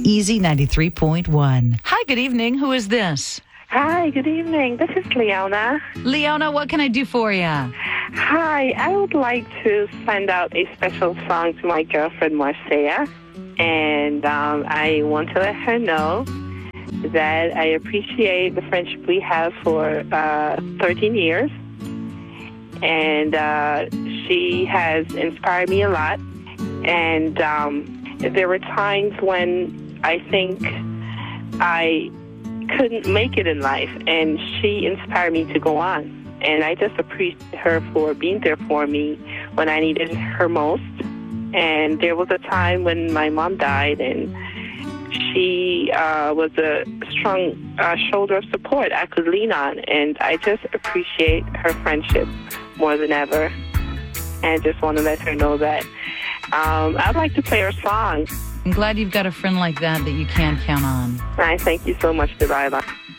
Easy 93.1. Hi, good evening. Who is this? Hi, good evening. This is Leona. Leona, what can I do for you? Hi, I would like to send out a special song to my girlfriend, Marcia. And I want to let her know that I appreciate the friendship we have for 13 years. And she has inspired me a lot. And there were times when I think I couldn't make it in life, and she inspired me to go on. And I just appreciate her for being there for me when I needed her most. And there was a time when my mom died, and she was a strong shoulder of support I could lean on. And I just appreciate her friendship more than ever. And I just want to let her know that I'd like to play her song. I'm glad you've got a friend like that you can count on. I thank you so much, Delilah.